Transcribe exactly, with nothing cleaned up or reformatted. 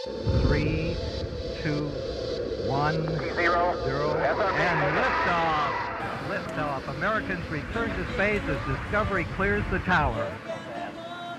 three, two, one, Zero. zero, and liftoff. Liftoff. Americans return to space as Discovery clears the tower.